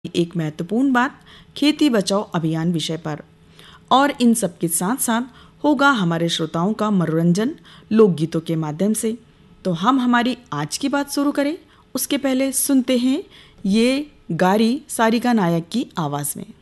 एक महत्वपूर्ण बात खेती बचाओ अभियान विषय पर। और इन सब के साथ साथ होगा हमारे श्रोताओं का मनोरंजन लोकगीतों के माध्यम से। तो हम हमारी आज की बात शुरू करें उसके पहले सुनते हैं ये गारी सारिका नायक की आवाज़ में।